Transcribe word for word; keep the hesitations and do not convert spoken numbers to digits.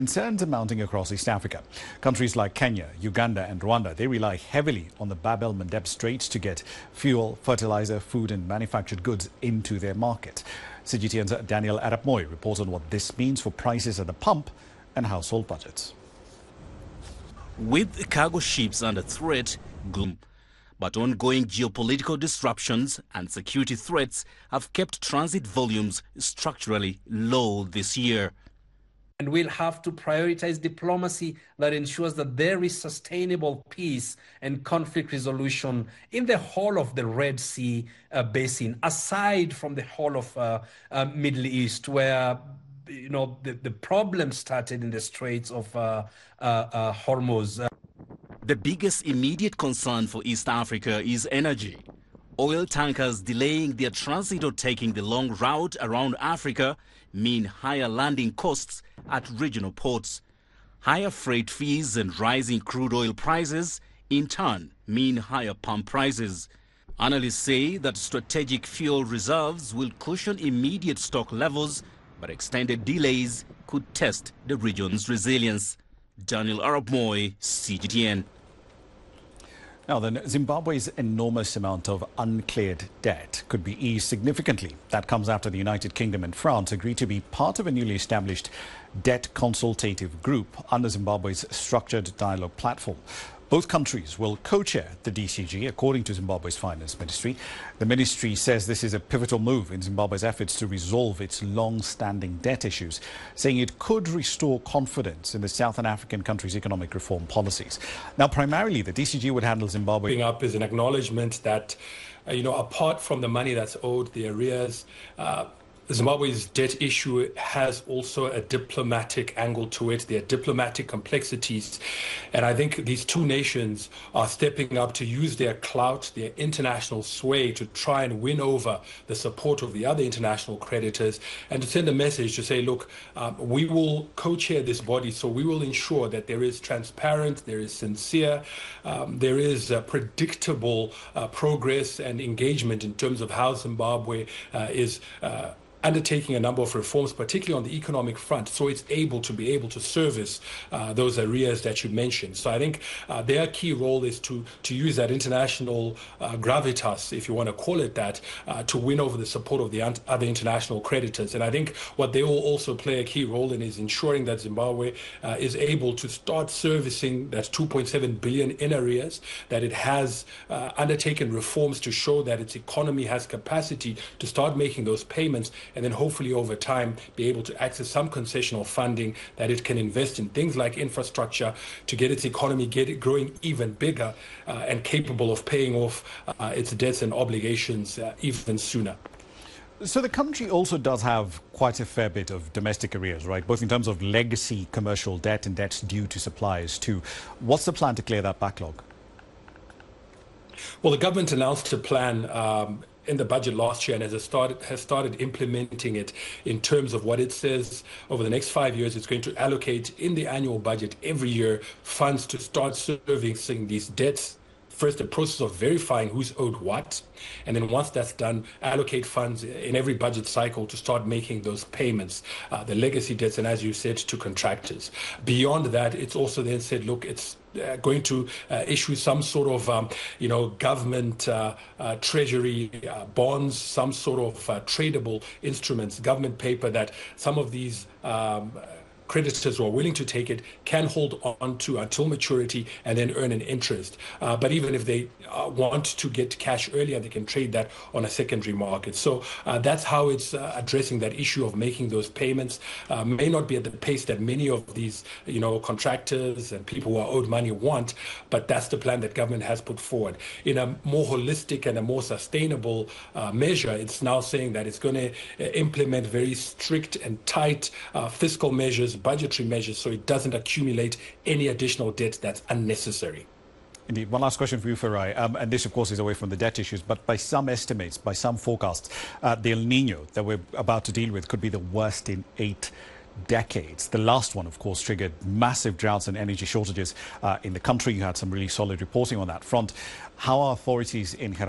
Concerns are mounting across East Africa. Countries like Kenya, Uganda and Rwanda, they rely heavily on the Bab el-Mandeb Strait to get fuel, fertilizer, food and manufactured goods into their market. C G T N's Daniel Arap Moi reports on what this means for prices at the pump and household budgets. With cargo ships under threat, gloom. But ongoing geopolitical disruptions and security threats have kept transit volumes structurally low this year. And we'll have to prioritize diplomacy that ensures that there is sustainable peace and conflict resolution in the whole of the Red Sea uh, basin, aside from the whole of uh, uh, Middle East, where you know the, the problem started in the Straits of uh, uh, uh, Hormuz. The biggest immediate concern for East Africa is energy. Oil tankers delaying their transit or taking the long route around Africa mean higher landing costs at regional ports. Higher freight fees and rising crude oil prices, in turn, mean higher pump prices. Analysts say that strategic fuel reserves will cushion immediate stock levels, but extended delays could test the region's resilience. Daniel Arap Moi, C G T N. Now then, Zimbabwe's enormous amount of uncleared debt could be eased significantly. That comes after the United Kingdom and France agreed to be part of a newly established debt consultative group under Zimbabwe's structured dialogue platform. Both countries will co-chair the D C G, according to Zimbabwe's finance ministry. The ministry says this is a pivotal move in Zimbabwe's efforts to resolve its long-standing debt issues, saying it could restore confidence in the Southern African country's economic reform policies. Now, primarily, the D C G would handle Zimbabwe. Up is an acknowledgement that, uh, you know, apart from the money that's owed, the arrears, uh, Zimbabwe's debt issue has also a diplomatic angle to it. There are diplomatic complexities. And I think these two nations are stepping up to use their clout, their international sway to try and win over the support of the other international creditors and to send a message to say, look, um, we will co-chair this body, so we will ensure that there is transparent, there is sincere, um, there is uh, predictable uh, progress and engagement in terms of how Zimbabwe uh, is uh, undertaking a number of reforms, particularly on the economic front, so it's able to be able to service uh, those arrears that you mentioned. So I think uh, their key role is to to use that international uh, gravitas, if you want to call it that, uh, to win over the support of the other international creditors. And I think what they will also play a key role in is ensuring that Zimbabwe uh, is able to start servicing that two point seven billion in arrears, that it has uh, undertaken reforms to show that its economy has capacity to start making those payments, and then hopefully over time be able to access some concessional funding that it can invest in things like infrastructure to get its economy get it growing even bigger uh, and capable of paying off uh, its debts and obligations uh, even sooner. So the country also does have quite a fair bit of domestic arrears, right? Both in terms of legacy commercial debt and debts due to suppliers too. What's the plan to clear that backlog? Well, the government announced a plan um, in the budget last year and has started, has started implementing it in terms of what it says over the next five years. It's going to allocate in the annual budget every year funds to start servicing these debts. First, the process of verifying who's owed what, and then once that's done, allocate funds in every budget cycle to start making those payments, uh, the legacy debts, and as you said, to contractors. Beyond that, it's also then said, look, it's uh, going to uh, issue some sort of, um, you know, government uh, uh, treasury uh, bonds, some sort of uh, tradable instruments, government paper that some of these um, creditors who are willing to take it can hold on to until maturity and then earn an interest. Uh, but even if they uh, want to get cash earlier, they can trade that on a secondary market. So uh, that's how it's uh, addressing that issue of making those payments. Uh, may not be at the pace that many of these, you know, contractors and people who are owed money want, but that's the plan that government has put forward. In a more holistic and a more sustainable uh, measure, it's now saying that it's going to uh, implement very strict and tight uh, fiscal measures, budgetary measures, so it doesn't accumulate any additional debt that's unnecessary. Indeed. One last question for you, Farai. Um, and this, of course, is away from the debt issues, but by some estimates, by some forecasts, uh, the El Nino that we're about to deal with could be the worst in eight decades. The last one, of course, triggered massive droughts and energy shortages uh, in the country. You had some really solid reporting on that front. How are authorities in Harare